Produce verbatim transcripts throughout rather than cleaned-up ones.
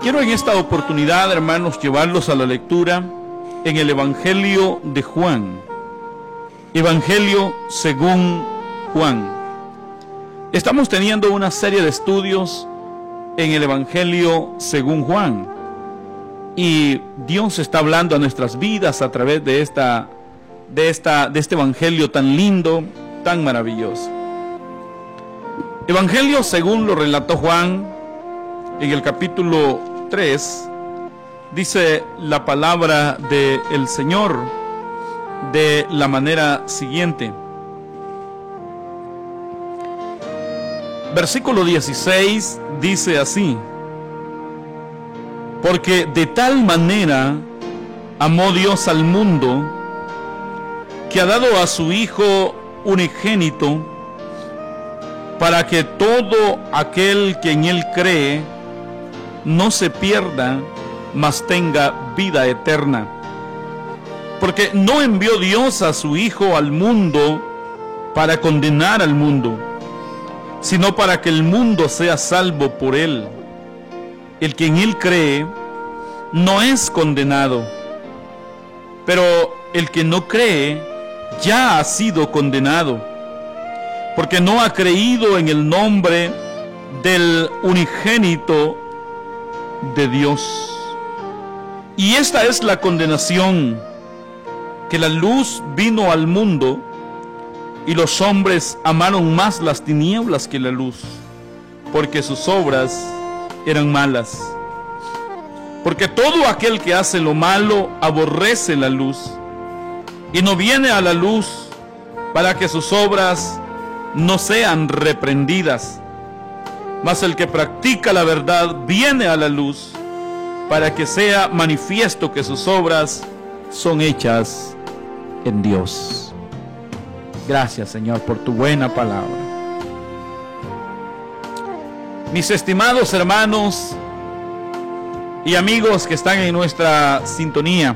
Quiero en esta oportunidad, hermanos, llevarlos a la lectura en el Evangelio de Juan. Evangelio según Juan. Estamos teniendo una serie de estudios en el Evangelio según Juan. Y Dios está hablando a nuestras vidas a través de esta, de esta, de este Evangelio tan lindo, tan maravilloso. Evangelio según lo relató Juan en el capítulo tres, dice la palabra del Señor de la manera siguiente. Versículo dieciséis dice así: porque de tal manera amó Dios al mundo, que ha dado a su Hijo unigénito, para que todo aquel que en Él cree no se pierda, mas tenga vida eterna. Porque no envió Dios a su Hijo al mundo para condenar al mundo, sino para que el mundo sea salvo por Él. El que en Él cree no es condenado, pero el que no cree ya ha sido condenado, porque no ha creído en el nombre del unigénito de Dios. Y esta es la condenación, que la luz vino al mundo, y los hombres amaron más las tinieblas que la luz, porque sus obras eran malas. Porque todo aquel que hace lo malo aborrece la luz, y no viene a la luz para que sus obras no sean reprendidas. Mas el que practica la verdad viene a la luz, para que sea manifiesto que sus obras son hechas en Dios. Gracias, Señor, por tu buena palabra. Mis estimados hermanos y amigos que están en nuestra sintonía,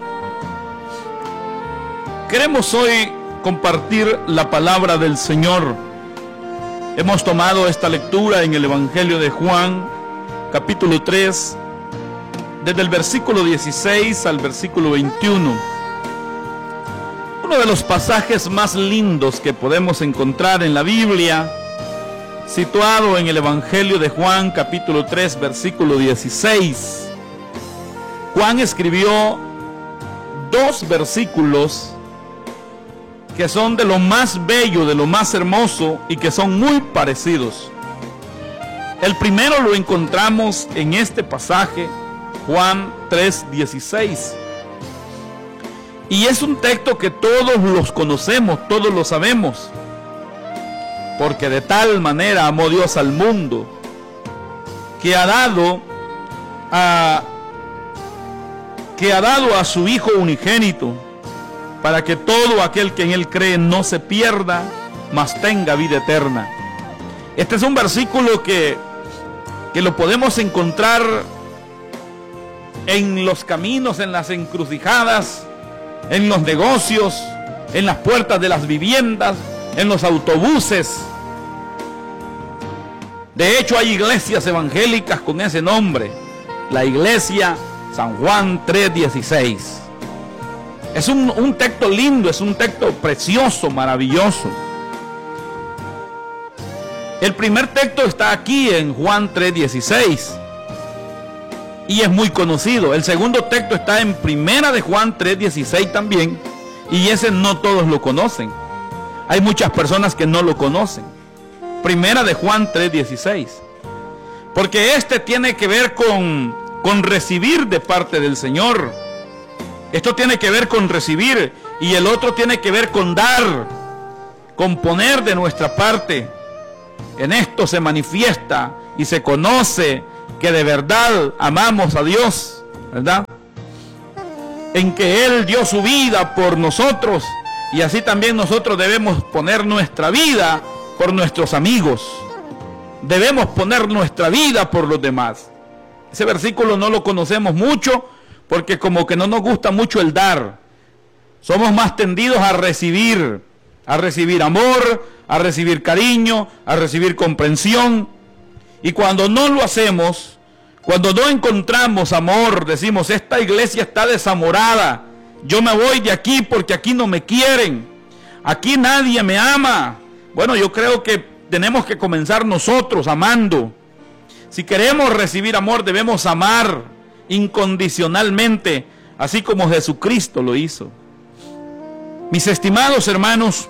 queremos hoy compartir la palabra del Señor. Hemos tomado esta lectura en el Evangelio de Juan, capítulo tres, desde el versículo dieciséis al versículo veintiuno. Uno de los pasajes más lindos que podemos encontrar en la Biblia, situado en el Evangelio de Juan, capítulo tres, versículo dieciséis. Juan escribió dos versículos que son de lo más bello, de lo más hermoso, y que son muy parecidos. El primero lo encontramos en este pasaje, Juan tres dieciséis. Y es un texto que todos los conocemos, todos lo sabemos. Porque de tal manera amó Dios al mundo, que ha dado a, que ha dado a su Hijo unigénito, para que todo aquel que en Él cree no se pierda, mas tenga vida eterna. Este es un versículo que, que lo podemos encontrar en los caminos, en las encrucijadas, en los negocios, en las puertas de las viviendas, en los autobuses. De hecho, hay iglesias evangélicas con ese nombre, la iglesia San Juan tres dieciséis. Es un, un texto lindo, es un texto precioso, maravilloso. El primer texto está aquí en Juan tres dieciséis y es muy conocido. El segundo texto está en Primera de Juan tres dieciséis también, y ese no todos lo conocen. Hay muchas personas que no lo conocen. Primera de Juan tres dieciséis, porque este tiene que ver con, con recibir de parte del Señor. Esto tiene que ver con recibir, y el otro tiene que ver con dar, con poner de nuestra parte. En esto se manifiesta y se conoce que de verdad amamos a Dios, ¿verdad? En que Él dio su vida por nosotros, y así también nosotros debemos poner nuestra vida por nuestros amigos. Debemos poner nuestra vida por los demás. Ese versículo no lo conocemos mucho, porque como que no nos gusta mucho el dar. Somos más tendidos a recibir, a recibir amor, a recibir cariño, a recibir comprensión. Y cuando no lo hacemos, Cuando no encontramos amor, decimos, esta iglesia está desamorada, yo me voy de aquí porque aquí no me quieren, aquí nadie me ama. Bueno, yo creo que tenemos que comenzar nosotros amando. Si queremos recibir amor, debemos amar incondicionalmente, así como Jesucristo lo hizo. Mis estimados hermanos,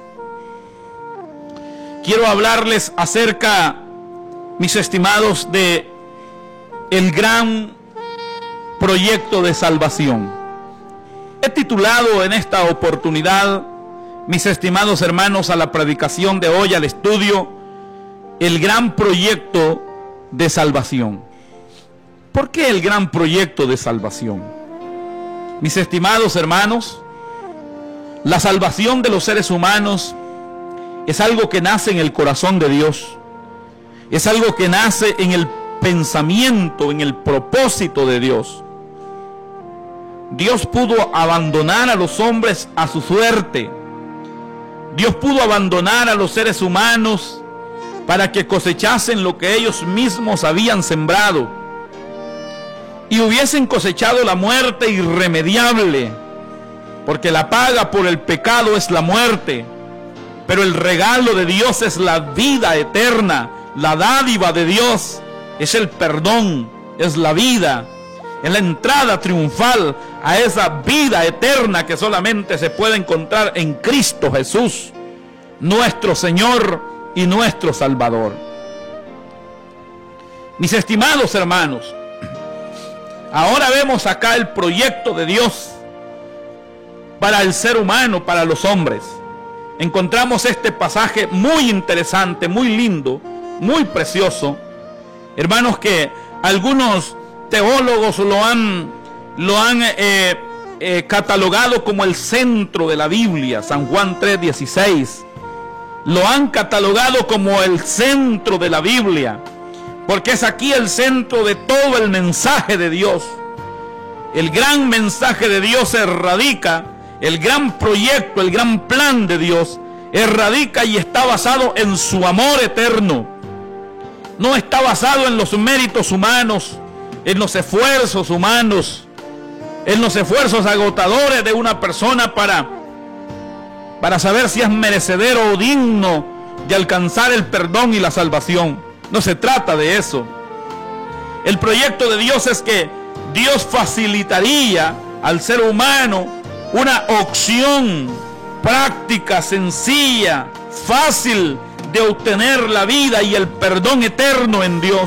quiero hablarles acerca, mis estimados, de el gran proyecto de salvación. He titulado en esta oportunidad, mis estimados hermanos, a la predicación de hoy, al estudio, el gran proyecto de salvación. ¿Por qué el gran proyecto de salvación? Mis estimados hermanos, la salvación de los seres humanos es algo que nace en el corazón de Dios. Es algo que nace en el pensamiento, en el propósito de Dios. Dios pudo abandonar a los hombres a su suerte. Dios pudo abandonar a los seres humanos para que cosechasen lo que ellos mismos habían sembrado y hubiesen cosechado la muerte irremediable, porque la paga por el pecado es la muerte, pero el regalo de Dios es la vida eterna. La dádiva de Dios es el perdón, es la vida, es la entrada triunfal a esa vida eterna que solamente se puede encontrar en Cristo Jesús, nuestro Señor y nuestro Salvador. Mis estimados hermanos, ahora vemos acá el proyecto de Dios para el ser humano, para los hombres. Encontramos este pasaje muy interesante, muy lindo, muy precioso, hermanos, que algunos teólogos lo han, lo han eh, eh, catalogado como el centro de la Biblia. San Juan tres dieciséis lo han catalogado como el centro de la Biblia, porque es aquí el centro de todo el mensaje de Dios. El gran mensaje de Dios se radica, el gran proyecto, el gran plan de Dios radica y está basado en su amor eterno. No está basado en los méritos humanos, en los esfuerzos humanos, en los esfuerzos agotadores de una persona para, para saber si es merecedero o digno de alcanzar el perdón y la salvación. No se trata de eso. El proyecto de Dios es que Dios facilitaría al ser humano una opción práctica, sencilla, fácil de obtener la vida y el perdón eterno en Dios.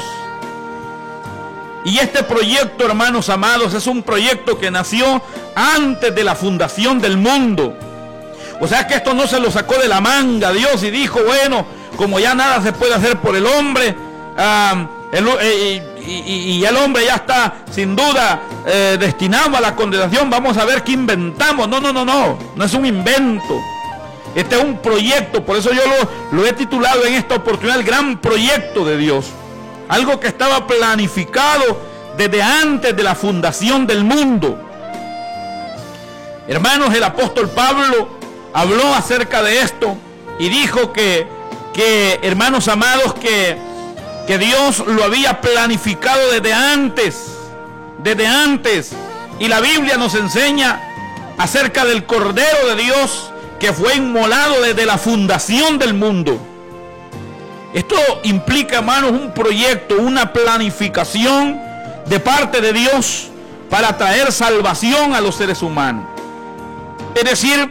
Y este proyecto, hermanos amados, es un proyecto que nació antes de la fundación del mundo. O sea que esto no se lo sacó de la manga Dios y dijo, bueno, como ya nada se puede hacer por el hombre, uh, el, eh, y, y, y el hombre ya está sin duda eh, destinado a la condenación, vamos a ver qué inventamos. No, no, no, no, no es un invento. Este es un proyecto, por eso yo lo, lo he titulado en esta oportunidad el gran proyecto de Dios. Algo que estaba planificado desde antes de la fundación del mundo. Hermanos, el apóstol Pablo habló acerca de esto y dijo que, que hermanos amados, que, que Dios lo había planificado desde antes, desde antes. Y la Biblia nos enseña acerca del Cordero de Dios que fue inmolado desde la fundación del mundo. Esto implica, hermanos, un proyecto, una planificación de parte de Dios para traer salvación a los seres humanos. Es decir,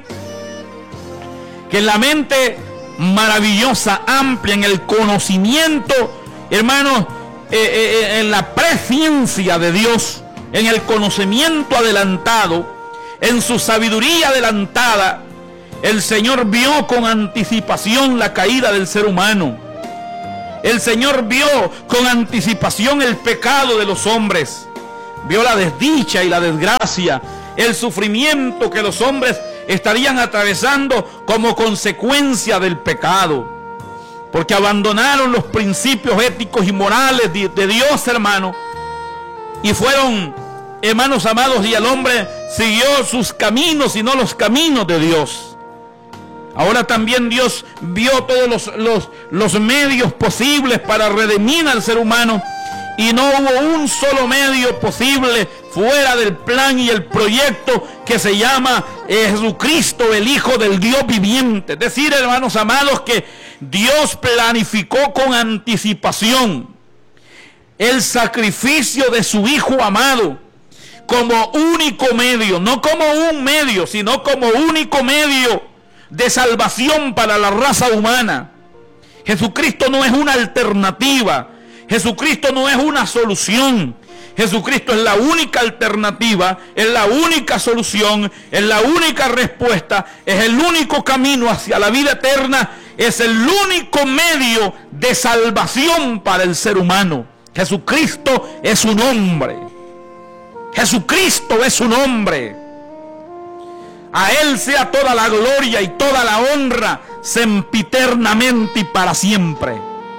que en la mente maravillosa, amplia, en el conocimiento, hermanos, eh, eh, en la presciencia de Dios, en el conocimiento adelantado, en su sabiduría adelantada, el Señor vio con anticipación la caída del ser humano. El Señor vio con anticipación el pecado de los hombres. Vio la desdicha y la desgracia, el sufrimiento que los hombres estarían atravesando como consecuencia del pecado. Porque abandonaron los principios éticos y morales de, de Dios, hermano. Y fueron, hermanos amados, y el hombre siguió sus caminos y no los caminos de Dios. Ahora también Dios vio todos los, los, los medios posibles para redimir al ser humano y no hubo un solo medio posible fuera del plan y el proyecto que se llama Jesucristo, el Hijo del Dios viviente. Es decir, hermanos amados, que Dios planificó con anticipación el sacrificio de su Hijo amado como único medio, no como un medio, sino como único medio de salvación para la raza humana. Jesucristo no es una alternativa, Jesucristo no es una solución. Jesucristo es la única alternativa, es la única solución, es la única respuesta, es el único camino hacia la vida eterna, es el único medio de salvación para el ser humano. Jesucristo es su nombre. Jesucristo es su nombre. A Él sea toda la gloria y toda la honra, sempiternamente y para siempre.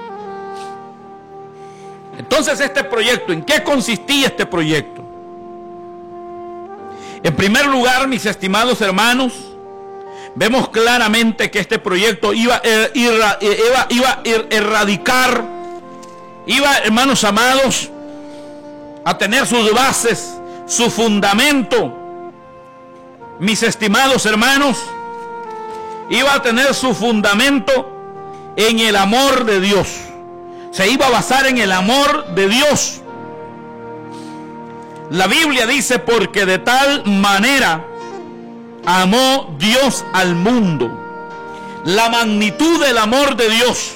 Entonces, este proyecto, ¿en qué consistía este proyecto? En primer lugar, mis estimados hermanos, vemos claramente que este proyecto iba a, iba, iba, iba a erradicar, iba, hermanos amados, a tener sus bases, su fundamento. Mis estimados hermanos, iba a tener su fundamento en el amor de Dios. Se iba a basar en el amor de Dios. La Biblia dice: porque de tal manera amó Dios al mundo. La magnitud del amor de Dios.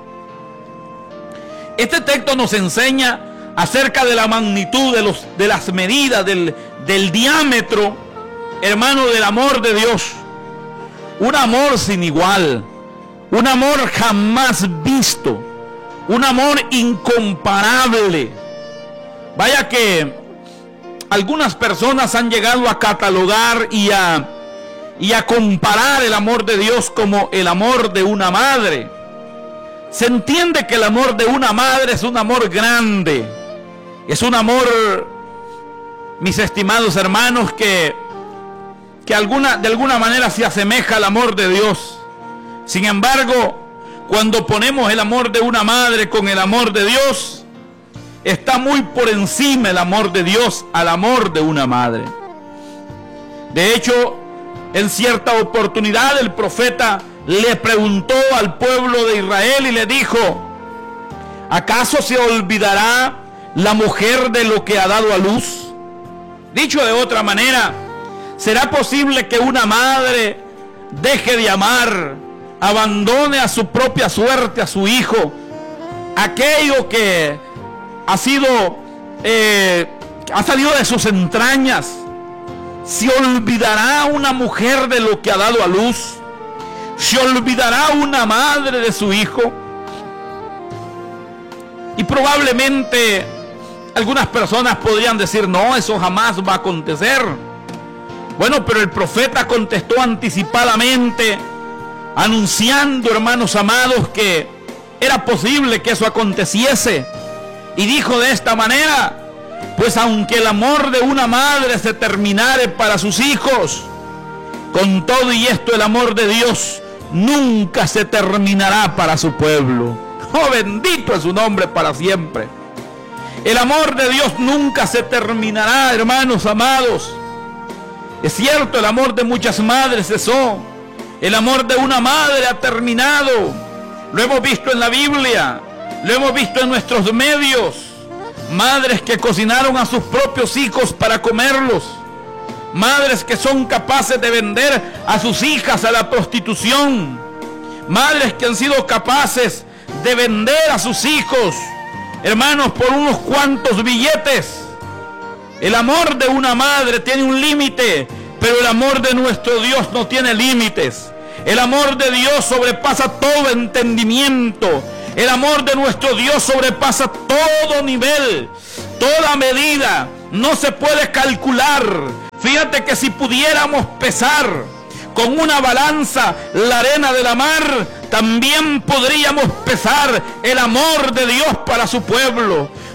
Este texto nos enseña acerca de la magnitud, de, los, de las medidas, del, del diámetro, hermano, del amor de Dios. Un amor sin igual, un amor jamás visto, un amor incomparable. Vaya que algunas personas han llegado a catalogar y a, y a comparar el amor de Dios como el amor de una madre. Se entiende que el amor de una madre es un amor grande, es un amor, mis estimados hermanos, que, que alguna, de alguna manera se asemeja al amor de Dios. Sin embargo, cuando ponemos el amor de una madre con el amor de Dios, está muy por encima el amor de Dios al amor de una madre. De hecho, en cierta oportunidad el profeta le preguntó al pueblo de Israel y le dijo: ¿acaso se olvidará la mujer de lo que ha dado a luz? Dicho de otra manera, ¿será posible que una madre deje de amar, abandone a su propia suerte a su hijo, aquello que ha sido, eh, ha salido de sus entrañas? ¿Se olvidará una mujer de lo que ha dado a luz? ¿Se olvidará una madre de su hijo? Y probablemente algunas personas podrían decir: no, eso jamás va a acontecer. Bueno, pero el profeta contestó anticipadamente, anunciando, hermanos amados, que era posible que eso aconteciese. Y dijo de esta manera: pues aunque el amor de una madre se terminare para sus hijos, con todo y esto el amor de Dios nunca se terminará para su pueblo. Oh, bendito es su nombre para siempre. El amor de Dios nunca se terminará, hermanos amados. Es cierto, el amor de muchas madres cesó. El amor de una madre ha terminado. Lo hemos visto en la Biblia, lo hemos visto en nuestros medios. Madres que cocinaron a sus propios hijos para comerlos. Madres que son capaces de vender a sus hijas a la prostitución. Madres que han sido capaces de vender a sus hijos, hermanos, por unos cuantos billetes. El amor de una madre tiene un límite, pero el amor de nuestro Dios no tiene límites. El amor de Dios sobrepasa todo entendimiento. El amor de nuestro Dios sobrepasa todo nivel, toda medida. No se puede calcular. Fíjate que si pudiéramos pesar con una balanza la arena de la mar, también podríamos pesar el amor de Dios para su pueblo.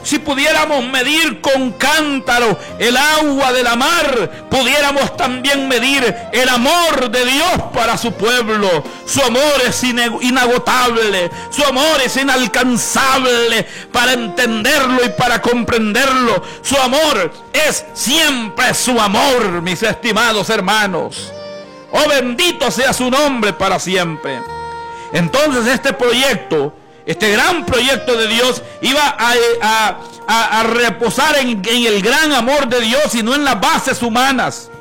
si pudiéramos medir con cántaro el agua de la mar, pudiéramos también medir el amor de Dios para su pueblo. Su amor es inagotable, su amor es inalcanzable para entenderlo y para comprenderlo. Su amor es siempre su amor, mis estimados hermanos. Oh, bendito sea su nombre para siempre. Entonces este proyecto, este gran proyecto de Dios, iba a, a, a, a reposar en, en el gran amor de Dios y no en las bases humanas.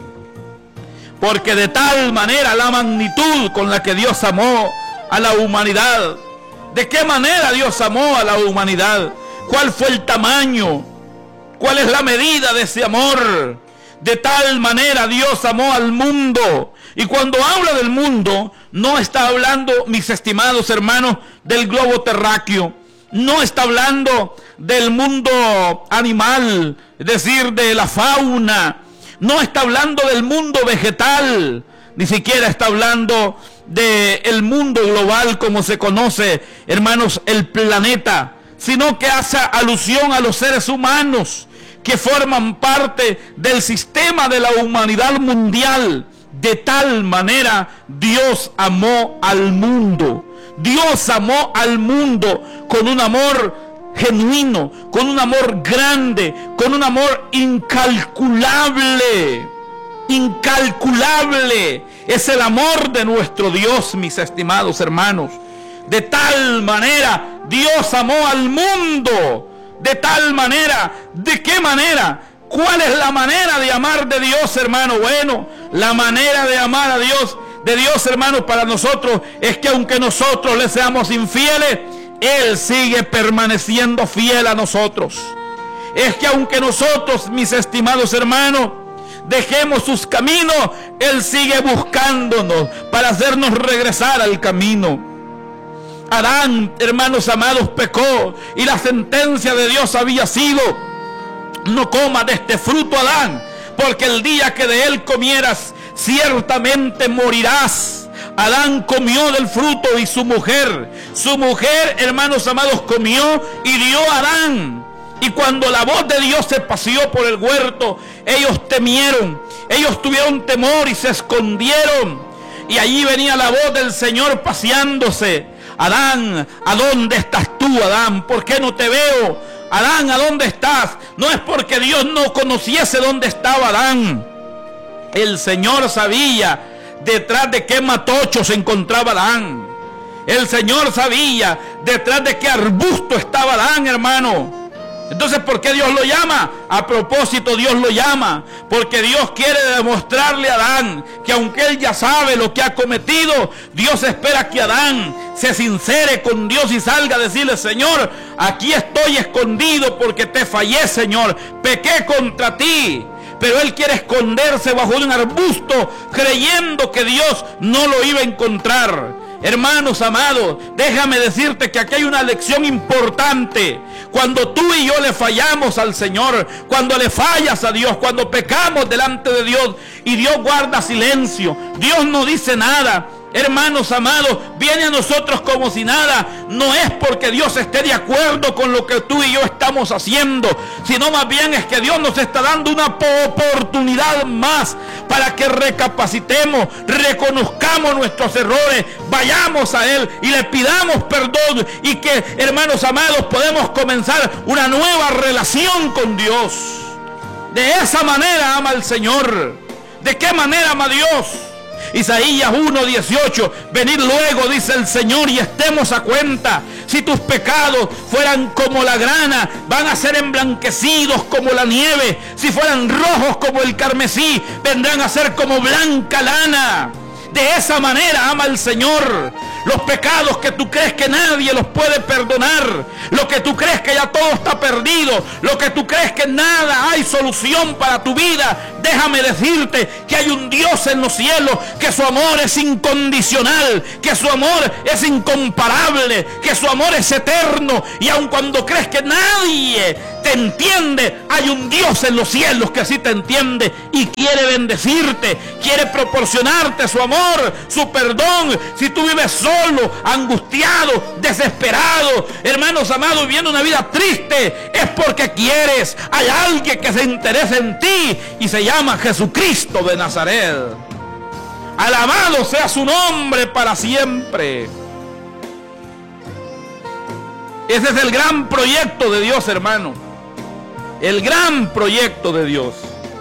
Porque de tal manera la magnitud con la que Dios amó a la humanidad. ¿De qué manera Dios amó a la humanidad? ¿Cuál fue el tamaño? ¿Cuál es la medida de ese amor? De tal manera Dios amó al mundo. Y cuando habla del mundo, no está hablando, mis estimados hermanos, del globo terráqueo. No está hablando del mundo animal, es decir, de la fauna. No está hablando del mundo vegetal. Ni siquiera está hablando del mundo global como se conoce, hermanos, el planeta. Sino que hace alusión a los seres humanos que forman parte del sistema de la humanidad mundial. De tal manera Dios amó al mundo. Dios amó al mundo con un amor genuino, con un amor grande, con un amor incalculable. Incalculable. Es el amor de nuestro Dios, mis estimados hermanos. De tal manera Dios amó al mundo. De tal manera, ¿de qué manera? ¿Cuál es la manera de amar de Dios, hermano? Bueno, la manera de amar a Dios, de Dios, hermano, para nosotros es que aunque nosotros le seamos infieles, Él sigue permaneciendo fiel a nosotros. Es que aunque nosotros, mis estimados hermanos, dejemos sus caminos, Él sigue buscándonos para hacernos regresar al camino. Adán, hermanos amados, pecó y la sentencia de Dios había sido: no comas de este fruto, Adán, porque el día que de él comieras, ciertamente morirás. Adán comió del fruto y su mujer, su mujer, hermanos amados, comió y dio a Adán. Y cuando la voz de Dios se paseó por el huerto, ellos temieron, ellos tuvieron temor y se escondieron. Y allí venía la voz del Señor paseándose. Adán, ¿a dónde estás tú, Adán? ¿Por qué no te veo? Adán, ¿a dónde estás? No es porque Dios no conociese dónde estaba Adán. El Señor sabía detrás de qué matocho se encontraba Adán. El Señor sabía detrás de qué arbusto estaba Adán, hermano. Entonces, ¿por qué Dios lo llama? A propósito, Dios lo llama porque Dios quiere demostrarle a Adán que aunque él ya sabe lo que ha cometido, Dios espera que Adán se sincere con Dios y salga a decirle: Señor, aquí estoy escondido porque te fallé, Señor, pequé contra ti. Pero él quiere esconderse bajo un arbusto creyendo que Dios no lo iba a encontrar. Hermanos amados, déjame decirte que aquí hay una lección importante. Cuando tú y yo le fallamos al Señor, cuando le fallas a Dios, cuando pecamos delante de Dios y Dios guarda silencio, Dios no dice nada, hermanos amados, viene a nosotros como si nada, no es porque Dios esté de acuerdo con lo que tú y yo estamos haciendo, sino más bien es que Dios nos está dando una oportunidad más para que recapacitemos, reconozcamos nuestros errores, vayamos a Él y le pidamos perdón, y que, hermanos amados, podemos comenzar una nueva relación con Dios. De esa manera ama el Señor. ¿De qué manera ama Dios? Isaías uno dieciocho: venid luego, dice el Señor, y estemos a cuenta. Si tus pecados fueran como la grana, van a ser emblanquecidos como la nieve. Si fueran rojos como el carmesí, vendrán a ser como blanca lana. De esa manera ama el Señor. Los pecados que tú crees que nadie los puede perdonar, lo que tú crees que ya todo está perdido, lo que tú crees que nada hay solución para tu vida, déjame decirte que hay un Dios en los cielos, que su amor es incondicional, que su amor es incomparable, que su amor es eterno. Y aun cuando crees que nadie te te entiende. Hay un Dios en los cielos que sí te entiende y quiere bendecirte, quiere proporcionarte su amor, su perdón. Si tú vives solo, angustiado, desesperado, hermanos amados, viviendo una vida triste, es porque quieres. Hay alguien que se interesa en ti y se llama Jesucristo de Nazaret. Alabado sea su nombre para siempre. Ese es el gran proyecto de Dios, hermano. El gran proyecto de Dios.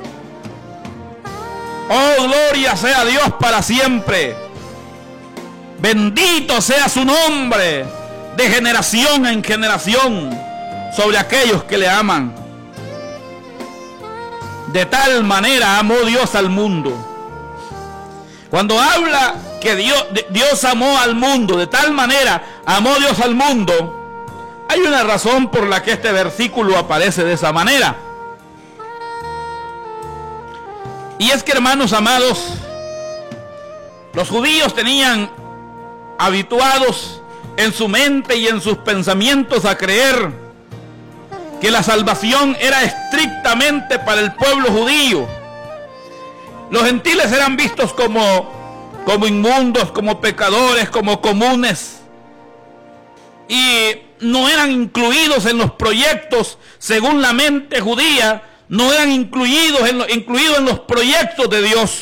Oh, gloria sea a Dios para siempre. Bendito sea su nombre de generación en generación sobre aquellos que le aman. De tal manera amó Dios al mundo. Cuando habla que Dios, Dios amó al mundo, de tal manera amó Dios al mundo, hay una razón por la que este versículo aparece de esa manera. Y es que, hermanos amados, los judíos tenían habituados en su mente y en sus pensamientos a creer que la salvación era estrictamente para el pueblo judío. Los gentiles eran vistos como, como inmundos, como pecadores, como comunes. Y no eran incluidos en los proyectos, según la mente judía, no eran incluidos en, lo, incluidos en los proyectos de Dios.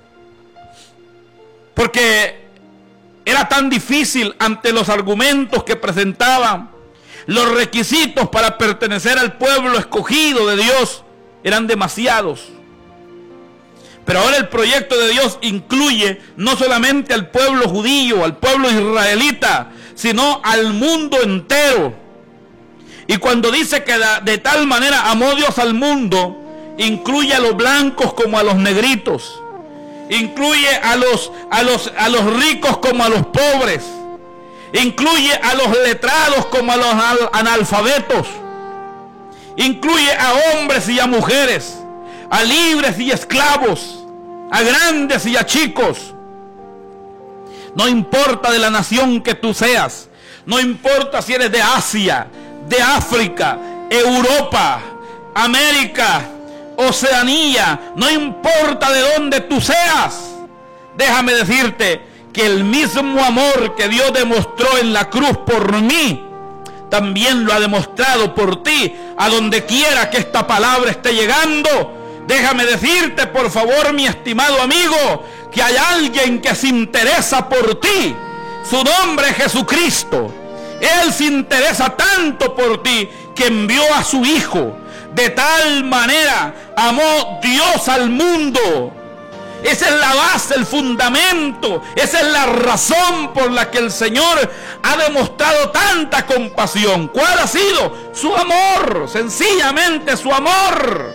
Porque era tan difícil ante los argumentos que presentaban, los requisitos para pertenecer al pueblo escogido de Dios eran demasiados. Pero ahora el proyecto de Dios incluye no solamente al pueblo judío, al pueblo israelita, sino al mundo entero. Y cuando dice que de tal manera amó Dios al mundo, incluye a los blancos como a los negritos, incluye a los, a los, a los ricos como a los pobres, incluye a los letrados como a los analfabetos, incluye a hombres y a mujeres, a libres y esclavos, a grandes y a chicos. No importa de la nación que tú seas, no importa si eres de Asia, de África, Europa, América, Oceanía, no importa de dónde tú seas. Déjame decirte que el mismo amor que Dios demostró en la cruz por mí, también lo ha demostrado por ti, a donde quiera que esta palabra esté llegando. Déjame decirte, por favor, mi estimado amigo, que hay alguien que se interesa por ti. Su nombre es Jesucristo. Él se interesa tanto por ti que envió a su Hijo. De tal manera amó Dios al mundo. Esa es la base, el fundamento. Esa es la razón por la que el Señor ha demostrado tanta compasión. ¿Cuál ha sido? Su amor, sencillamente su amor.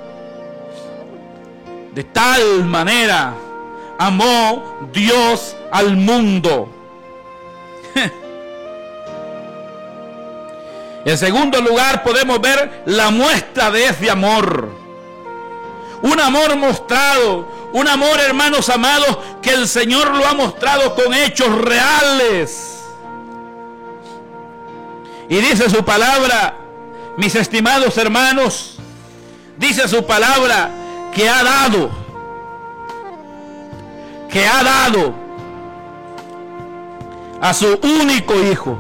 De tal manera amó Dios al mundo. En segundo lugar, podemos ver la muestra de ese amor. Un amor mostrado, un amor, hermanos amados, que el Señor lo ha mostrado con hechos reales. Y dice su palabra, mis estimados hermanos, dice su palabra que ha dado, que ha dado a su único Hijo.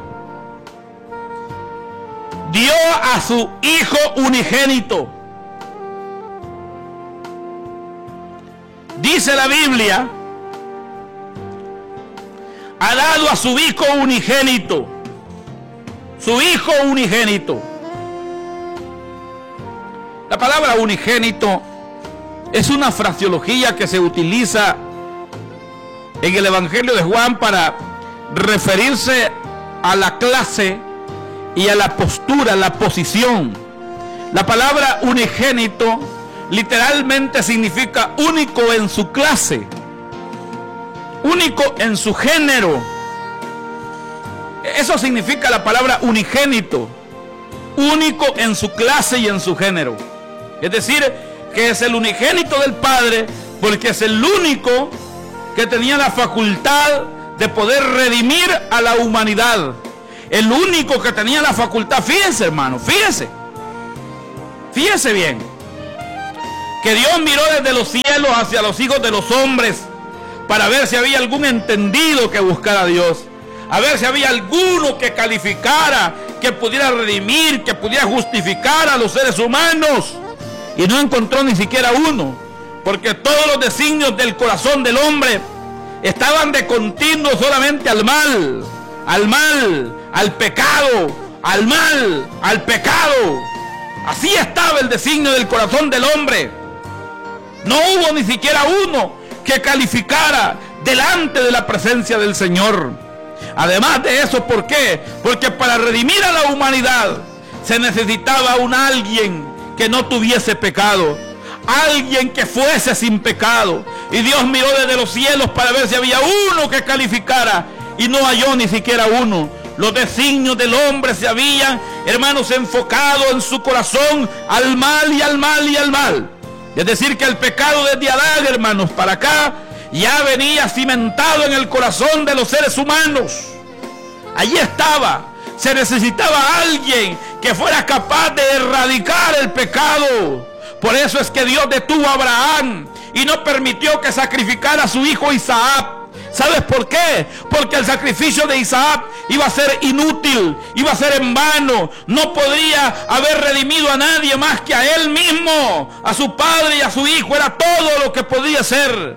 Dio a su Hijo unigénito. Dice la Biblia, ha dado a su Hijo unigénito. Su Hijo unigénito. La palabra unigénito es una fraseología que se utiliza en el Evangelio de Juan para referirse a la clase y a la postura, la posición. La palabra unigénito literalmente significa único en su clase, único en su género. Eso significa la palabra unigénito, único en su clase y en su género. Es decir, que es el unigénito del Padre porque es el único que tenía la facultad de poder redimir a la humanidad. El único que tenía la facultad, fíjense hermano, fíjense, Fíjese bien, que Dios miró desde los cielos hacia los hijos de los hombres para ver si había algún entendido que buscara a Dios, a ver si había alguno que calificara, que pudiera redimir, que pudiera justificar a los seres humanos, y no encontró ni siquiera uno, porque todos los designios del corazón del hombre estaban de continuo solamente al mal, al mal, al pecado, al mal, al pecado. Así estaba el designio del corazón del hombre. No hubo ni siquiera uno que calificara delante de la presencia del Señor. Además de eso, ¿por qué? Porque para redimir a la humanidad se necesitaba un alguien que no tuviese pecado, alguien que fuese sin pecado. Y Dios miró desde los cielos para ver si había uno que calificara, y no halló ni siquiera uno. Los designios del hombre se habían, hermanos, enfocado en su corazón al mal y al mal y al mal. Es decir, que el pecado desde Adán, hermanos, para acá ya venía cimentado en el corazón de los seres humanos. Allí estaba. Se necesitaba alguien que fuera capaz de erradicar el pecado. Por eso es que Dios detuvo a Abraham y no permitió que sacrificara a su hijo Isaac. ¿Sabes por qué? Porque el sacrificio de Isaac iba a ser inútil, iba a ser en vano. No podría haber redimido a nadie más que a él mismo, a su padre y a su hijo. Era todo lo que podía ser.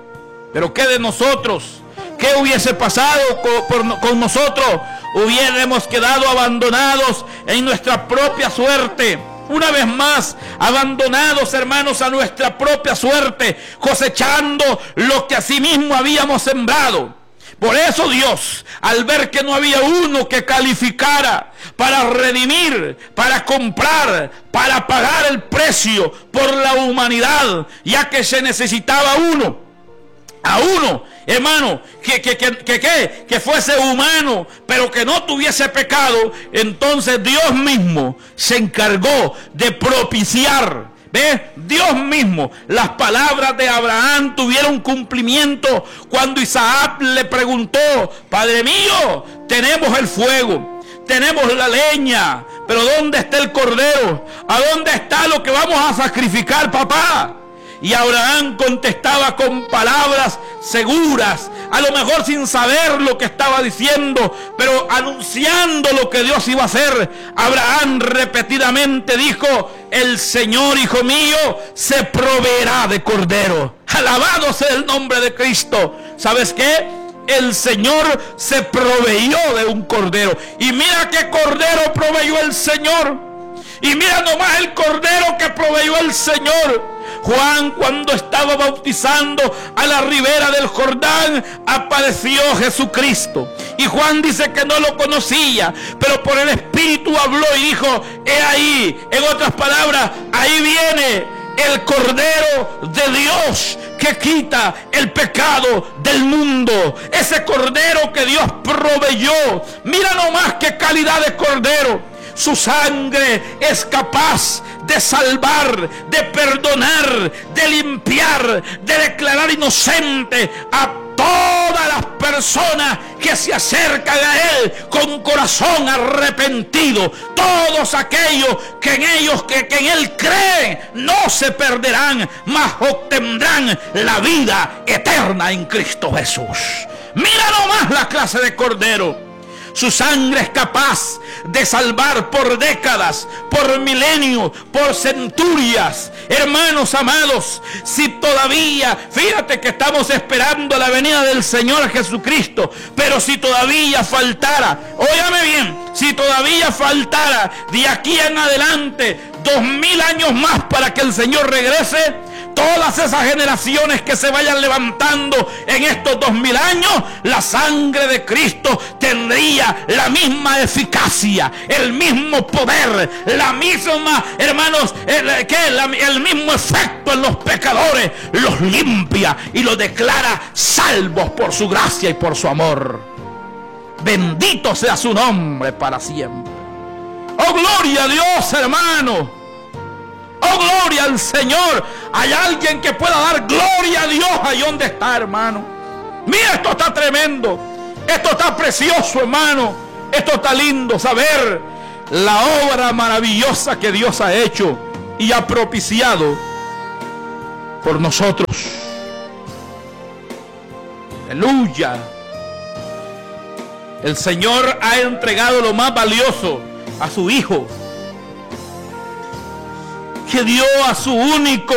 Pero ¿qué de nosotros? ¿Qué hubiese pasado con, con nosotros? Hubiéramos quedado abandonados en nuestra propia suerte. Una vez más, abandonados, hermanos, a nuestra propia suerte, cosechando lo que asimismo habíamos sembrado. Por eso Dios, al ver que no había uno que calificara para redimir, para comprar, para pagar el precio por la humanidad, ya que se necesitaba uno, a uno, hermano, que, que, que, que, que, que fuese humano, pero que no tuviese pecado, entonces Dios mismo se encargó de propiciar. ¿Ves? Dios mismo. Las palabras de Abraham tuvieron cumplimiento cuando Isaac le preguntó: Padre mío, tenemos el fuego, tenemos la leña, pero ¿dónde está el cordero? ¿A dónde está lo que vamos a sacrificar, papá? Y Abraham contestaba con palabras seguras, a lo mejor sin saber lo que estaba diciendo, pero anunciando lo que Dios iba a hacer. Abraham repetidamente dijo: el Señor, hijo mío, se proveerá de cordero. Alabado sea el nombre de Cristo. ¿Sabes qué? El Señor se proveyó de un cordero. Y mira qué cordero proveyó el Señor. Y mira nomás el cordero que proveyó el Señor. Juan, cuando estaba bautizando a la ribera del Jordán, apareció Jesucristo. Y Juan dice que no lo conocía, pero por el Espíritu habló y dijo: he ahí, en otras palabras, ahí viene el Cordero de Dios que quita el pecado del mundo. Ese Cordero que Dios proveyó. Mira nomás qué calidad de Cordero. Su sangre es capaz de salvar, de perdonar, de limpiar, de declarar inocente a todas las personas que se acercan a Él con corazón arrepentido. Todos aquellos que en ellos, que, que en Él creen, no se perderán, mas obtendrán la vida eterna en Cristo Jesús. Mira nomás la clase de Cordero. Su sangre es capaz de salvar por décadas, por milenios, por centurias. Hermanos amados, si todavía, fíjate que estamos esperando la venida del Señor Jesucristo, pero si todavía faltara, óyame bien, si todavía faltara de aquí en adelante dos mil años más para que el Señor regrese, todas esas generaciones que se vayan levantando en estos dos mil años, la sangre de Cristo tendría la misma eficacia, el mismo poder, la misma, hermanos, el, ¿qué? La, el mismo efecto en los pecadores. Los limpia y los declara salvos por su gracia y por su amor. Bendito sea su nombre para siempre. Oh, gloria a Dios, hermano. Oh, gloria al Señor. Hay alguien que pueda dar gloria a Dios ahí donde está, hermano. Mira, esto está tremendo. Esto está precioso, hermano. Esto está lindo, saber la obra maravillosa que Dios ha hecho y ha propiciado por nosotros. Aleluya. El Señor ha entregado lo más valioso a su Hijo, que dio a su único,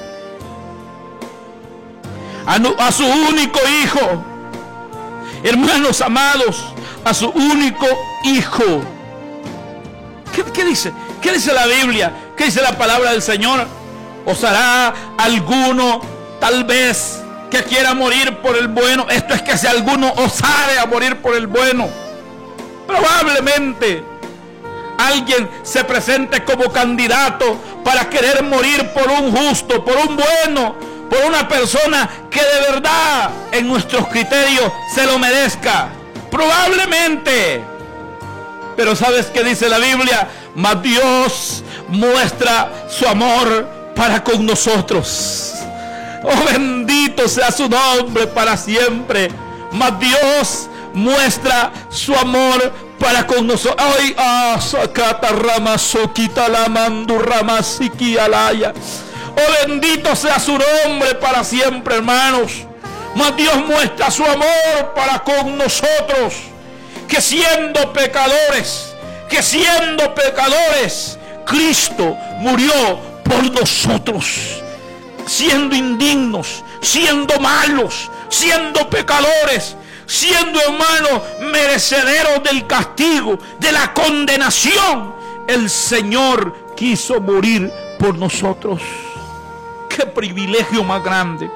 a, a su único Hijo. Hermanos amados, a su único Hijo. ¿Qué, qué dice? ¿Qué dice la Biblia? ¿Qué dice la palabra del Señor? ¿Osará alguno tal vez que quiera morir por el bueno? Esto es que si alguno osare a morir por el bueno, probablemente alguien se presente como candidato para querer morir por un justo, por un bueno, por una persona que de verdad en nuestros criterios se lo merezca. Probablemente. Pero ¿sabes qué dice la Biblia? Mas Dios muestra su amor para con nosotros. Oh, bendito sea su nombre para siempre. Mas Dios muestra su amor para con nosotros. Ay, ah, sacata rama soquita la mandu rama siqui alaya. Oh, bendito sea su nombre para siempre, hermanos. Mas Dios muestra su amor para con nosotros, que siendo pecadores, que siendo pecadores, Cristo murió por nosotros. Siendo indignos, siendo malos, siendo pecadores, siendo, hermanos, merecederos del castigo, de la condenación, el Señor quiso morir por nosotros. Qué privilegio más grande,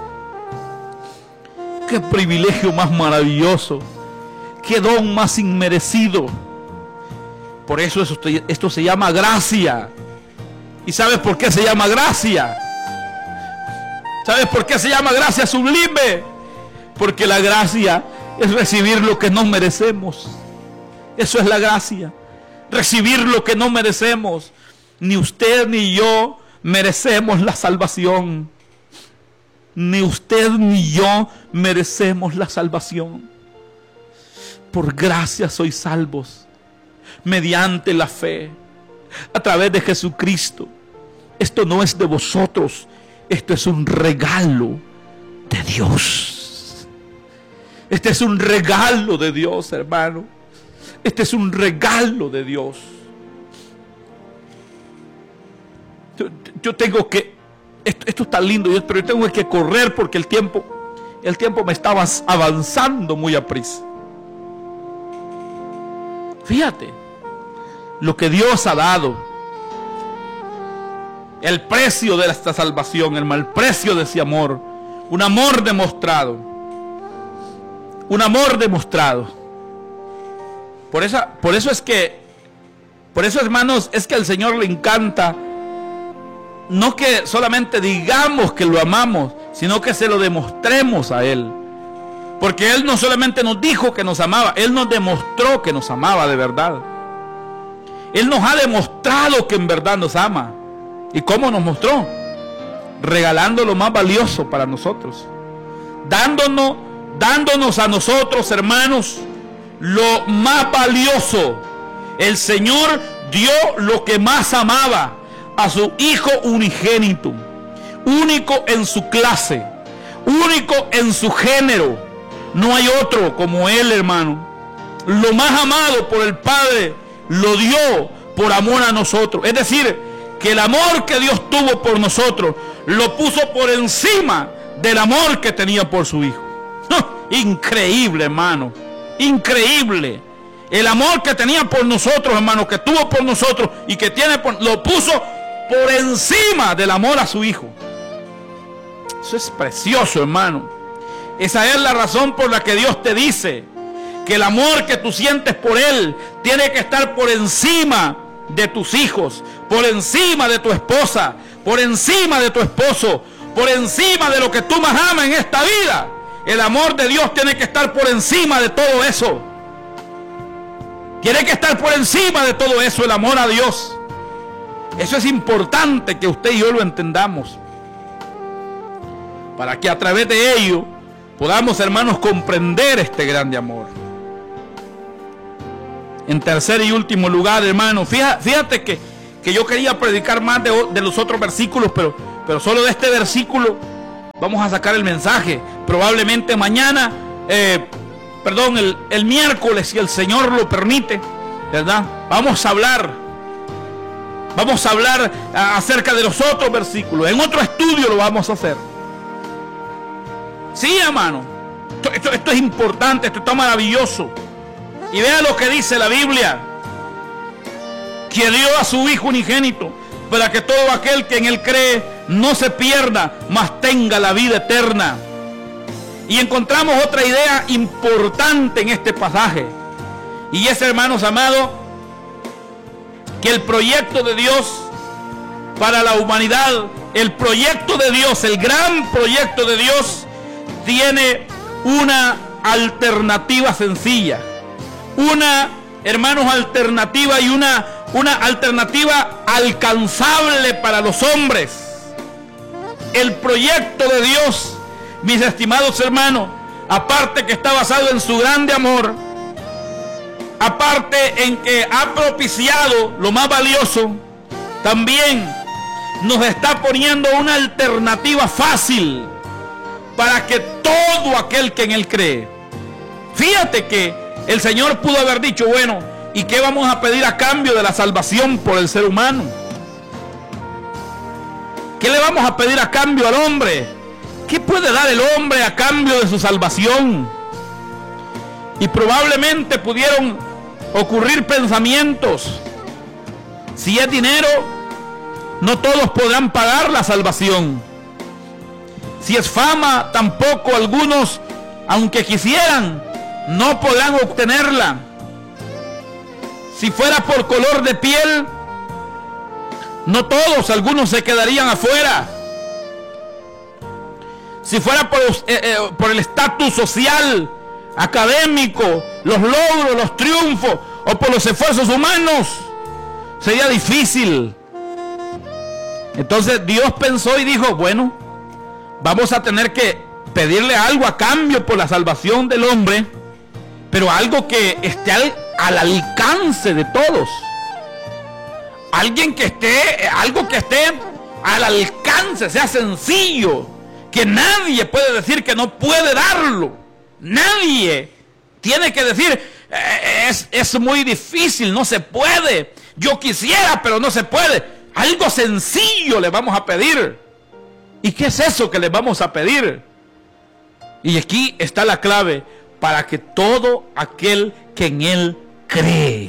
qué privilegio más maravilloso, qué don más inmerecido. Por eso esto, esto se llama gracia. ¿Y sabes por qué se llama gracia? ¿Sabes por qué se llama gracia sublime? Porque la gracia es recibir lo que no merecemos. Eso es la gracia. Recibir lo que no merecemos. Ni usted ni yo merecemos la salvación. Ni usted ni yo merecemos la salvación. Por gracia sois salvos, mediante la fe, a través de Jesucristo. Esto no es de vosotros. Esto es un regalo de Dios. Este es un regalo de Dios, hermano. Este es un regalo de Dios. Yo, yo tengo que, esto, esto está lindo, pero yo tengo que correr porque el tiempo, el tiempo me estaba avanzando muy aprisa. Fíjate lo que Dios ha dado. El precio de esta salvación, hermano, el precio de ese amor. Un amor demostrado. Un amor demostrado. Por eso, por eso es que, por eso, hermanos, es que al Señor le encanta no que solamente digamos que lo amamos, sino que se lo demostremos a Él. Porque Él no solamente nos dijo que nos amaba, Él nos demostró que nos amaba de verdad. Él nos ha demostrado que en verdad nos ama. ¿Y cómo nos mostró? Regalando lo más valioso para nosotros. Dándonos, dándonos a nosotros, hermanos, lo más valioso. El Señor dio lo que más amaba, a su Hijo unigénito, único en su clase, único en su género. No hay otro como Él, hermano. Lo más amado por el Padre lo dio por amor a nosotros. Es decir, que el amor que Dios tuvo por nosotros lo puso por encima del amor que tenía por su Hijo. Increíble, hermano. Increíble. El amor que tenía por nosotros, hermano, que tuvo por nosotros y que tiene por, lo puso por encima del amor a su Hijo. Eso es precioso, hermano. Esa es la razón por la que Dios te dice que el amor que tú sientes por Él tiene que estar por encima de tus hijos, por encima de tu esposa, por encima de tu esposo, por encima de lo que tú más amas en esta vida. El amor de Dios tiene que estar por encima de todo eso. Tiene que estar por encima de todo eso, el amor a Dios. Eso es importante que usted y yo lo entendamos, para que a través de ello podamos, hermanos, comprender este grande amor. En tercer y último lugar, hermano, fíjate, fíjate que, que yo quería predicar más de, de los otros versículos, pero, pero solo de este versículo vamos a sacar el mensaje. Probablemente mañana, eh, perdón, el, el miércoles, si el Señor lo permite, ¿verdad? Vamos a hablar, vamos a hablar acerca de los otros versículos. En otro estudio lo vamos a hacer. Sí, hermano, esto, esto, esto es importante, esto está maravilloso. Y vea lo que dice la Biblia, que dio a su Hijo unigénito, para que todo aquel que en Él cree no se pierda, mas tenga la vida eterna. Y encontramos otra idea importante en este pasaje, y es, hermanos amados, que el proyecto de Dios para la humanidad, el proyecto de Dios, el gran proyecto de Dios, tiene una alternativa sencilla, una, hermanos, alternativa y una, una alternativa alcanzable para los hombres. El proyecto de Dios, mis estimados hermanos, aparte que está basado en su grande amor, aparte en que ha propiciado lo más valioso, también nos está poniendo una alternativa fácil para que todo aquel que en Él cree. Fíjate que el Señor pudo haber dicho, bueno, ¿y qué vamos a pedir a cambio de la salvación por el ser humano? ¿Qué le vamos a pedir a cambio al hombre? ¿Qué puede dar el hombre a cambio de su salvación? Y probablemente pudieron ocurrir pensamientos. Si es dinero, no todos podrán pagar la salvación. Si es fama, tampoco algunos, aunque quisieran, no podrán obtenerla. Si fuera por color de piel, no todos, algunos se quedarían afuera. Si fuera por, eh, eh, por el estatus social, académico, los logros, los triunfos, o por los esfuerzos humanos, sería difícil. Entonces Dios pensó y dijo, bueno, vamos a tener que pedirle algo a cambio por la salvación del hombre, pero algo que esté al, al alcance de todos. Alguien que esté, algo que esté al alcance, sea sencillo, que nadie puede decir que no puede darlo. Nadie tiene que decir, es, es muy difícil, no se puede. Yo quisiera, pero no se puede. Algo sencillo le vamos a pedir. ¿Y qué es eso que le vamos a pedir? Y aquí está la clave, para que todo aquel que en Él cree.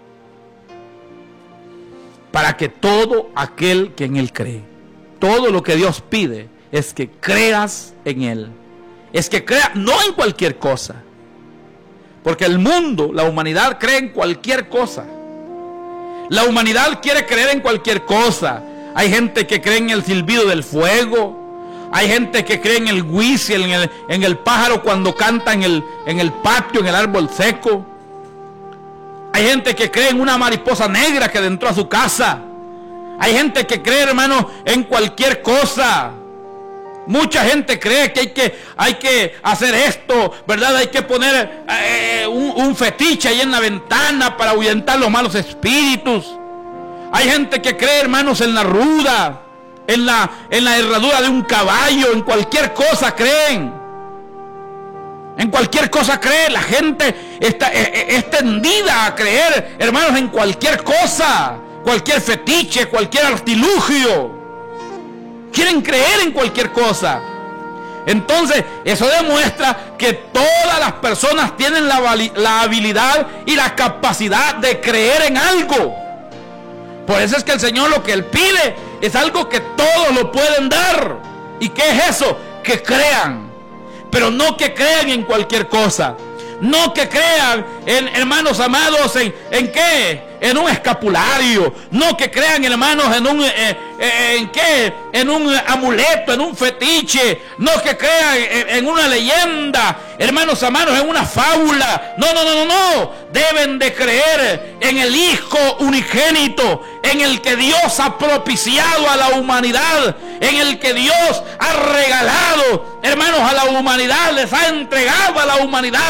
Para que todo aquel que en Él cree. Todo lo que Dios pide es que creas en Él. Es que creas, no en cualquier cosa. Porque el mundo, la humanidad cree en cualquier cosa. La humanidad quiere creer en cualquier cosa. Hay gente que cree en el silbido del fuego. Hay gente que cree en el whistle, en el, en el pájaro cuando canta en el, en el patio, en el árbol seco. Hay gente que cree en una mariposa negra que entró a su casa. Hay gente que cree, hermano, en cualquier cosa. Mucha gente cree que hay que, hay que hacer esto, ¿verdad? Hay que poner eh, un, un fetiche ahí en la ventana para ahuyentar los malos espíritus. Hay gente que cree, hermanos, en la ruda, en la, en la herradura de un caballo, en cualquier cosa creen. En cualquier cosa cree. La gente está es tendida a creer, hermanos, en cualquier cosa, cualquier fetiche, cualquier artilugio. Quieren creer en cualquier cosa. Entonces, eso demuestra que todas las personas tienen la, la habilidad y la capacidad de creer en algo. Por eso es que el Señor lo que Él pide es algo que todos lo pueden dar. ¿Y qué es eso? Que crean. Pero no que crean en cualquier cosa. No que crean, en, hermanos amados, en, ¿en qué? En un escapulario. No que crean, hermanos, en un eh, eh, ¿en qué? En un amuleto, en un fetiche. No que crean en, en una leyenda, hermanos amados, en una fábula. No, no, no, no, no. Deben de creer en el Hijo unigénito, en el que Dios ha propiciado a la humanidad, en el que Dios ha regalado, hermanos, a la humanidad, les ha entregado a la humanidad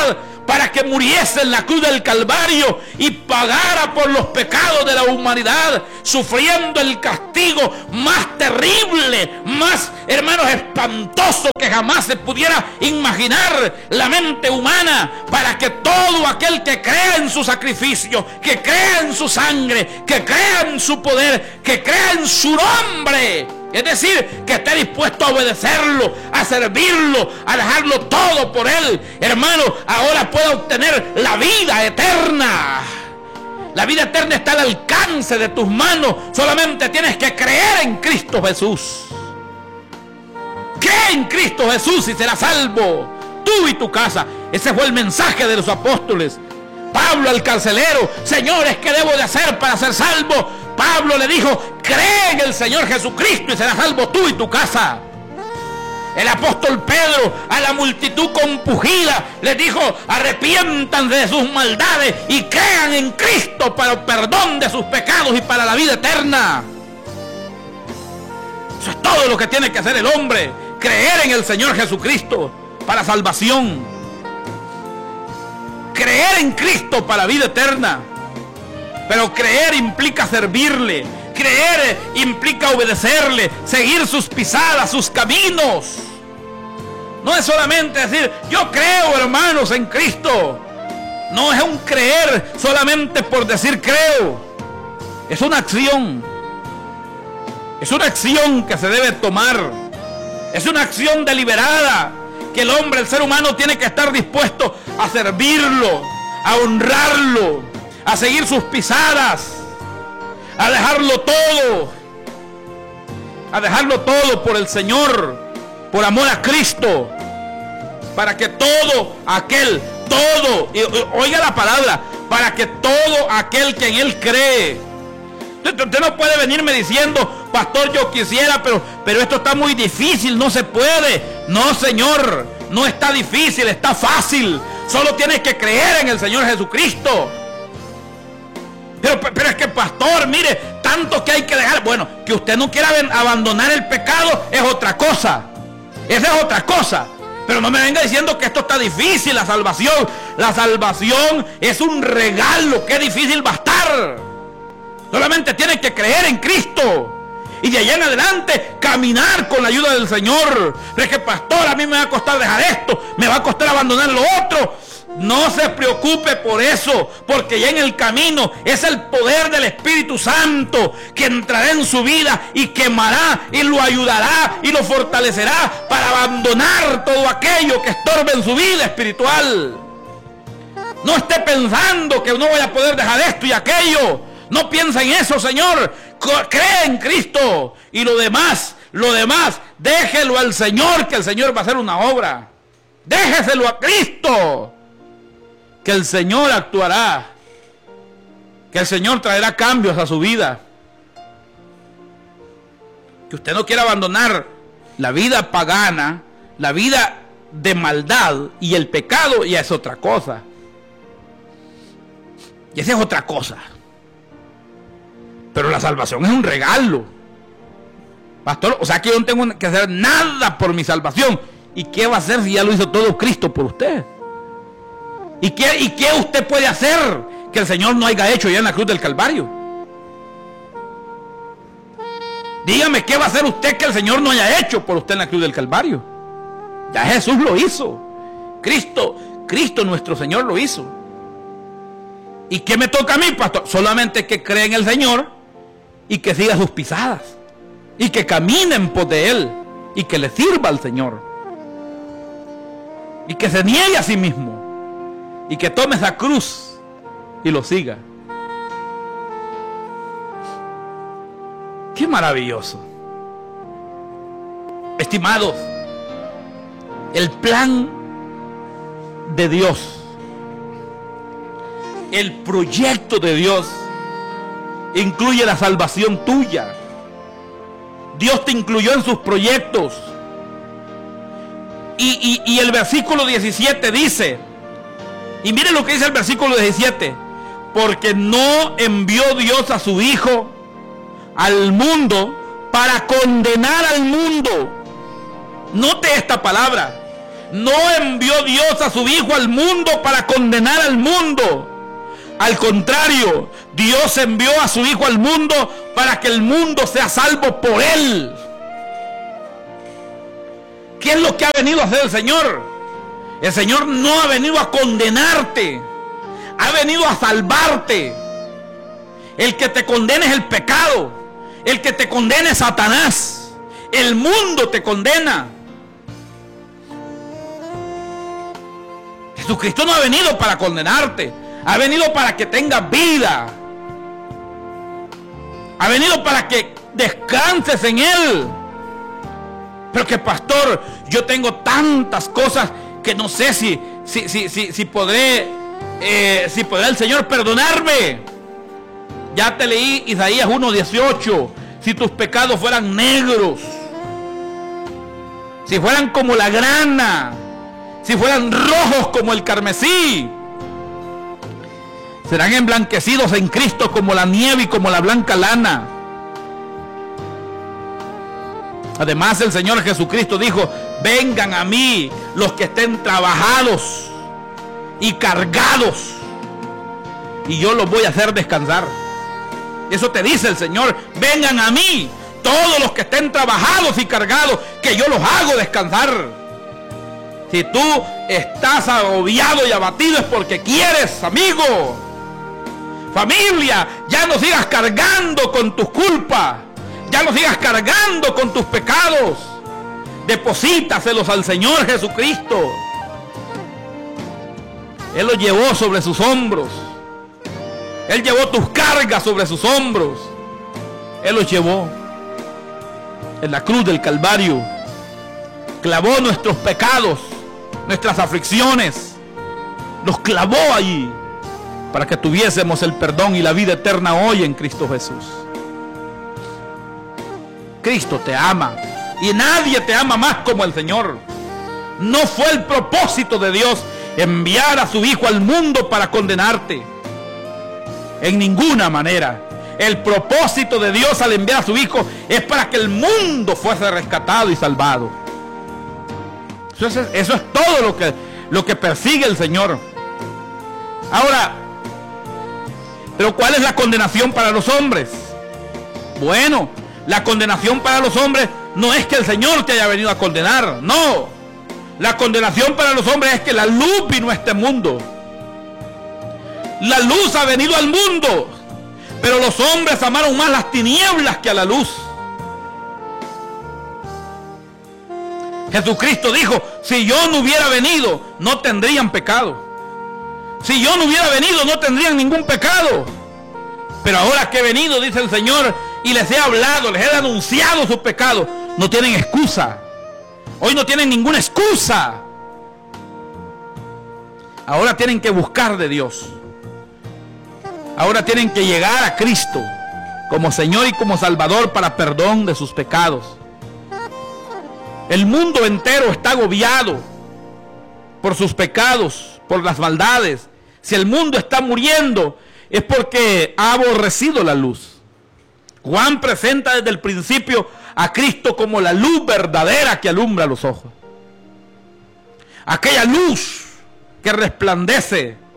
para que muriese en la cruz del Calvario y pagara por los pecados de la humanidad, sufriendo el castigo más terrible, más, hermanos, espantoso que jamás se pudiera imaginar la mente humana, para que todo aquel que crea en su sacrificio, que crea en su sangre, que crea en su poder, que crea en su nombre, es decir, que esté dispuesto a obedecerlo, a servirlo, a dejarlo todo por él, hermano, ahora puede obtener la vida eterna. La vida eterna está al alcance de tus manos. Solamente tienes que creer en Cristo Jesús. Cree en Cristo Jesús y serás salvo, tú y tu casa. Ese fue el mensaje de los apóstoles. Pablo al carcelero: Señores, ¿qué debo de hacer para ser salvo? Pablo le dijo: cree en el Señor Jesucristo y serás salvo tú y tu casa. El apóstol Pedro a la multitud compungida le dijo: arrepiéntanse de sus maldades y crean en Cristo para el perdón de sus pecados y para la vida eterna. Eso es todo lo que tiene que hacer el hombre: creer en el Señor Jesucristo para salvación, creer en Cristo para vida eterna. Pero creer implica servirle, creer implica obedecerle, seguir sus pisadas, sus caminos. No es solamente decir: yo creo, hermanos, en Cristo. No es un creer solamente por decir creo. Es una acción. Es una acción que se debe tomar. Es una acción deliberada que el hombre, el ser humano, tiene que estar dispuesto a servirlo, a honrarlo, a seguir sus pisadas, a dejarlo todo, a dejarlo todo por el Señor, por amor a Cristo, para que todo aquel, todo, y, y, oiga la palabra, para que todo aquel que en Él cree. Usted, usted no puede venirme diciendo: pastor, yo quisiera, pero, pero esto está muy difícil, no se puede. No, Señor, no está difícil, está fácil. Solo tienes que creer en el Señor Jesucristo. Pero, pero es que, pastor, mire, tanto que hay que dejar. Bueno, que usted no quiera abandonar el pecado es otra cosa. Esa es otra cosa. Pero no me venga diciendo que esto está difícil, la salvación. La salvación es un regalo. Qué difícil va a estar. Solamente tiene que creer en Cristo. Y de allá en adelante caminar con la ayuda del Señor. Pero es que, pastor, a mí me va a costar dejar esto, me va a costar abandonar lo otro. No se preocupe por eso, porque ya en el camino es el poder del Espíritu Santo que entrará en su vida y quemará y lo ayudará y lo fortalecerá para abandonar todo aquello que estorbe en su vida espiritual. No esté pensando que no voy a poder dejar esto y aquello. No piensa en eso, Señor. Cree en Cristo y lo demás, lo demás, déjelo al Señor, que el Señor va a hacer una obra. Déjeselo a Cristo, que el Señor actuará, que el Señor traerá cambios a su vida. Que usted no quiera abandonar la vida pagana, la vida de maldad y el pecado, ya es otra cosa. Y esa es otra cosa. Pero la salvación es un regalo. Pastor, o sea que yo no tengo que hacer nada por mi salvación. ¿Y qué va a hacer si ya lo hizo todo Cristo por usted? ¿Y qué, ¿Y qué usted puede hacer que el Señor no haya hecho ya en la cruz del Calvario? Dígame, ¿qué va a hacer usted que el Señor no haya hecho por usted en la cruz del Calvario? Ya Jesús lo hizo. Cristo, Cristo nuestro Señor lo hizo. ¿Y qué me toca a mí, pastor? Solamente que cree en el Señor y que siga sus pisadas y que camine en pos de Él y que le sirva al Señor y que se niegue a sí mismo y que tome esa cruz y lo siga. ¡Qué maravilloso! Estimados, el plan de Dios, el proyecto de Dios incluye la salvación tuya. Dios te incluyó en sus proyectos. Y, y, y el versículo diecisiete dice, y miren lo que dice el versículo diecisiete: porque no envió Dios a su Hijo al mundo para condenar al mundo. Note esta palabra: No envió Dios a su Hijo al mundo para condenar al mundo. Al contrario, Dios envió a su Hijo al mundo para que el mundo sea salvo por Él. ¿Qué es lo que ha venido a hacer el Señor? El Señor no ha venido a condenarte, ha venido a salvarte. El que te condena es el pecado, el que te condena es Satanás. El mundo te condena. Jesucristo no ha venido para condenarte, ha venido para que tengas vida, ha venido para que descanses en Él. Pero que, pastor, yo tengo tantas cosas que no sé si si, si, si, si podré eh, si podrá el Señor perdonarme. Ya te leí Isaías uno dieciocho. Si tus pecados fueran negros, si fueran como la grana, si fueran rojos como el carmesí, serán emblanquecidos en Cristo como la nieve y como la blanca lana. Además, el Señor Jesucristo dijo: vengan a mí los que estén trabajados y cargados, y yo los voy a hacer descansar. Eso te dice el Señor: vengan a mí todos los que estén trabajados y cargados, que yo los hago descansar. Si tú estás agobiado y abatido es porque quieres, amigo. Familia, ya no sigas cargando con tus culpas, ya no sigas cargando con tus pecados. Deposítaselos al Señor Jesucristo. Él los llevó sobre sus hombros. Él llevó tus cargas sobre sus hombros. Él los llevó en la cruz del Calvario. Clavó nuestros pecados, nuestras aflicciones. Los clavó allí para que tuviésemos el perdón y la vida eterna hoy en Cristo Jesús. Cristo te ama y nadie te ama más como el Señor. No fue el propósito de Dios enviar a su Hijo al mundo para condenarte. En ninguna manera. El propósito de Dios al enviar a su Hijo es para que el mundo fuese rescatado y salvado. Eso es, eso es todo lo que, lo que persigue el Señor. Ahora, ¿pero cuál es la condenación para los hombres? Bueno, la condenación para los hombres no es que el Señor te haya venido a condenar, no. La condenación para los hombres es que la luz vino a este mundo. La luz ha venido al mundo, pero los hombres amaron más las tinieblas que a la luz. Jesucristo dijo: si yo no hubiera venido, no tendrían pecado. Si yo no hubiera venido, no tendrían ningún pecado. Pero ahora que he venido, dice el Señor, y les he hablado, les he anunciado sus pecados, no tienen excusa. Hoy no tienen ninguna excusa. Ahora tienen que buscar de Dios. Ahora tienen que llegar a Cristo como Señor y como Salvador para perdón de sus pecados. El mundo entero está agobiado por sus pecados, por las maldades. Si el mundo está muriendo, es porque ha aborrecido la luz. Juan presenta desde el principio a Cristo como la luz verdadera que alumbra los ojos. Aquella luz que resplandece.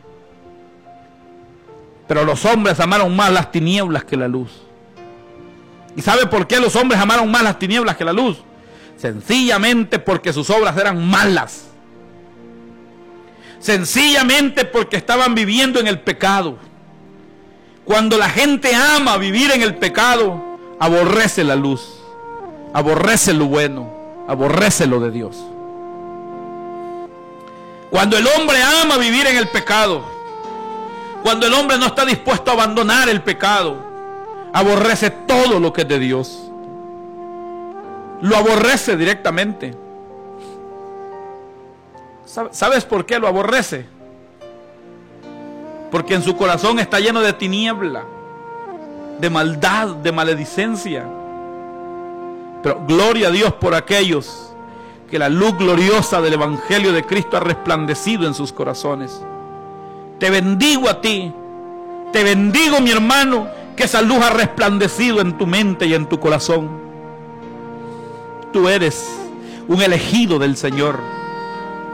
Pero los hombres amaron más las tinieblas que la luz. ¿Y sabe por qué los hombres amaron más las tinieblas que la luz? Sencillamente porque sus obras eran malas. Sencillamente porque estaban viviendo en el pecado. Cuando la gente ama vivir en el pecado, aborrece la luz, aborrece lo bueno, aborrece lo de Dios. Cuando el hombre ama vivir en el pecado, cuando el hombre no está dispuesto a abandonar el pecado, aborrece todo lo que es de Dios. Lo aborrece directamente. ¿Sabes por qué lo aborrece? Porque en su corazón está lleno de tiniebla, de maldad, de maledicencia. Pero gloria a Dios por aquellos que la luz gloriosa del Evangelio de Cristo ha resplandecido en sus corazones. Te bendigo a ti, te bendigo, mi hermano, que esa luz ha resplandecido en tu mente y en tu corazón. Tú eres un elegido del Señor.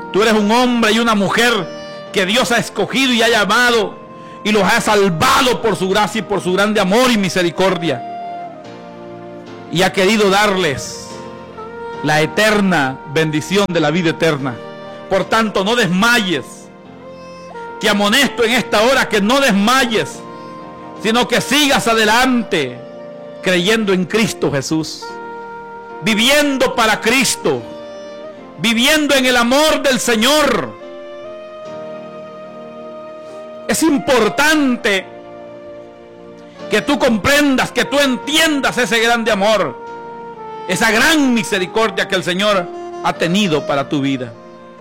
Tú eres un hombre y una mujer que Dios ha escogido y ha llamado y los ha salvado por su gracia y por su grande amor y misericordia. Y ha querido darles la eterna bendición de la vida eterna. Por tanto, no desmayes. Te amonesto en esta hora que no desmayes, sino que sigas adelante creyendo en Cristo Jesús, viviendo para Cristo, viviendo en el amor del Señor. Es importante que tú comprendas, que tú entiendas ese grande amor, esa gran misericordia que el Señor ha tenido para tu vida.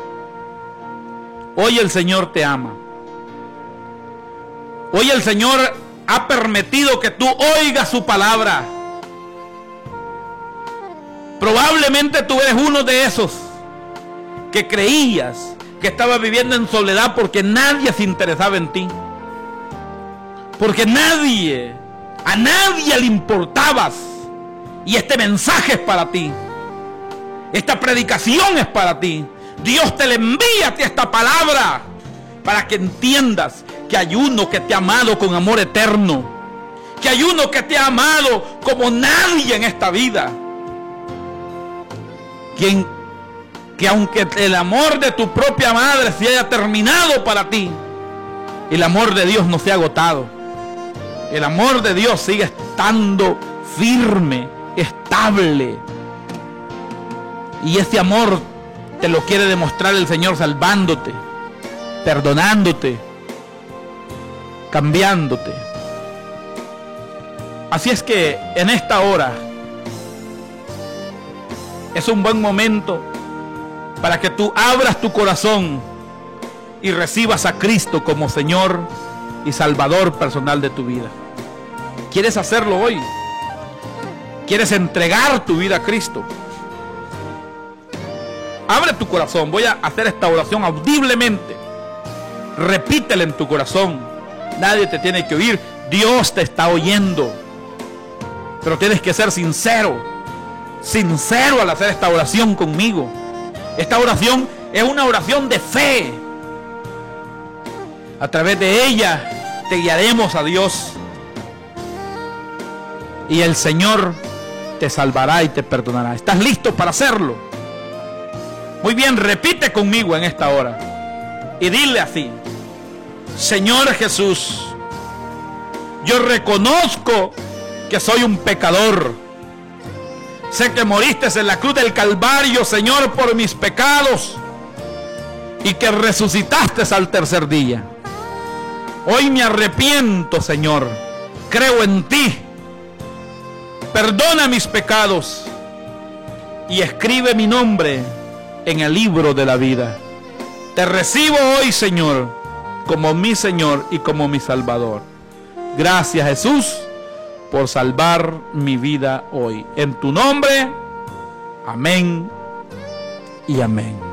Hoy el Señor te ama. Hoy el Señor ha permitido que tú oigas su palabra. Probablemente tú eres uno de esos que creías que estabas viviendo en soledad porque nadie se interesaba en ti. Porque nadie, a nadie le importabas. Y este mensaje es para ti. Esta predicación es para ti. Dios te le envía a ti esta palabra para que entiendas que hay uno que te ha amado con amor eterno, que hay uno que te ha amado como nadie en esta vida, quien que aunque el amor de tu propia madre se haya terminado para ti, el amor de Dios no se ha agotado. El amor de Dios sigue estando firme, estable, y ese amor te lo quiere demostrar el Señor salvándote, perdonándote, cambiándote. Así es que en esta hora es un buen momento para que tú abras tu corazón y recibas a Cristo como Señor y Salvador personal de tu vida. ¿Quieres hacerlo hoy? ¿Quieres entregar tu vida a Cristo? Abre tu corazón. Voy a hacer esta oración audiblemente. Repítela en tu corazón. Nadie te tiene que oír. Dios te está oyendo. Pero tienes que ser sincero. Sincero al hacer esta oración conmigo. Esta oración es una oración de fe. A través de ella te guiaremos a Dios. Y el Señor te salvará y te perdonará. ¿Estás listo para hacerlo? Muy bien, repite conmigo en esta hora. Y dile así: Señor Jesús, yo reconozco que soy un pecador. Sé que moriste en la cruz del Calvario, Señor, por mis pecados, y que resucitaste al tercer día. Hoy me arrepiento, Señor. Creo en ti. Perdona mis pecados y escribe mi nombre en el libro de la vida. Te recibo hoy, Señor, como mi Señor y como mi Salvador. Gracias, Jesús, por salvar mi vida hoy. En tu nombre, amén y amén.